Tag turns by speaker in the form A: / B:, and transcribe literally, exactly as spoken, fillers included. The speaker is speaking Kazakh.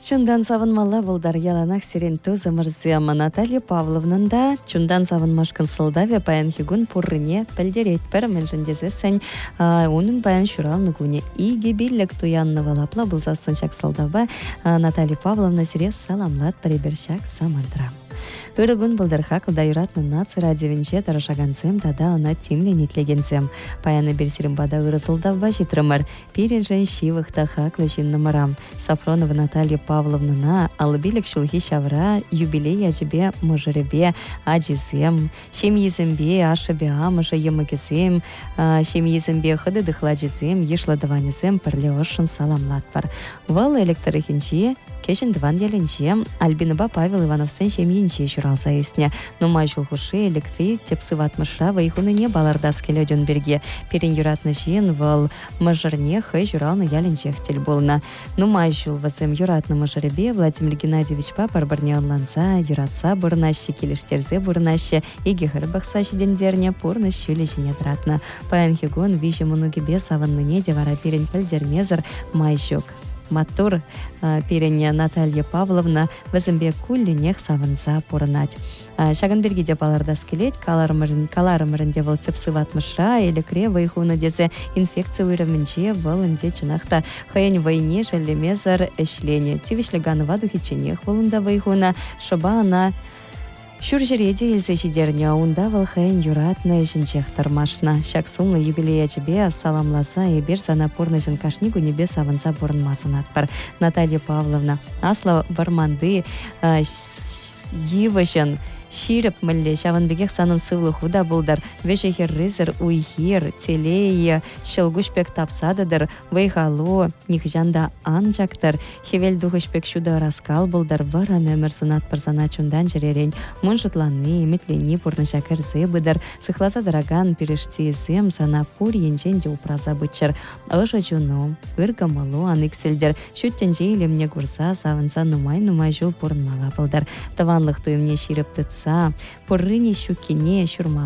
A: Чундан савынмалла булдар яланах сирен туза мырзема Наталья Павловнанда чундан савынмашкын сылдаве паян хигун пуррине пельдерет пер менжендезе сен унун паян шурал нугуне иге биллек туяннова лапла булзасын шак сылдава Наталья Павловна сирес саламлат прибершак самандра. Үрігін бұлдырхақ ұдайратны наци радиовинче тарашаганцем тада она тимле нетлегенцем. Паяны берсерім бада ұрысылдавба житрымыр. Пирен жын шивықта хақлы жиннымырам. Сафронова Наталья Павловнана алыбилік шулхи шавра юбилей ажыбе мұжырыбе ажизем. Шемьезімбе ашыбе амыжы емігізем. Шемьезімбе хыды дыхладжизем ешладыванезем пірле ошын саламлат бар. Вал электрихинче кешін дван еленче Альбинаба Павел Ивановстен шемьенче журалса есне. Нумай жулхуши электрик тепсыват мышра вайхуны не балардас келеден берге. Перен юратны жиен вал мыжырне хай журалны яленчех тел болна. Нумай жул вазем юратны мыжыребе Владимир Геннадьевич папар барне онланса, юратса бурнаще, келештерзе бурнаще, иге хырбақса жидендерне пурны шюле жіне дратна. Паян хигон виже мунугебе саванныне девара перен пельдермезер майжук. Матур перене Наталья Павловна візімбе кулленех савынса пурнать. Шаганберге де балардас келет, каларымырынде вол цепсыват мышра, или крева их унадезе инфекция выраменче волынде чынахта хайын войне жалемезар эшлене. Тивишлеганы вадухиченех волында вайхуна, шоба она Шуржереде елзе жидерне аунда валхайын юратны жінчех тармашна. Шак сумлы юбилея жібе саламласа и бер за напорны жінкашнигу небе савынса борынмасын атпар. Наталья Павловна асла барманды евышын Ширеп мілле шаванбегех санын сывлы худа булдар. Вешехер рызыр уйхер, телее, шелгушпек тапсадыдыр, вайхало, нихжанда анжактыр. Хевел духышпек шуда раскал булдар, вара мемер сунат парзана чундан жерерень. Муншутланы, метлени пурны шакер зыбыдыр. Сыхласа дороган перешти зем сана пур енженде упраза бычыр. Ыжа жуну, ырга малу аныксельдер. Шуттенже илемне гурса савынса нумай-нумай жул пурнмала булдар. Таванлықты мне ширеп тыц Пуррыни щукине, щурма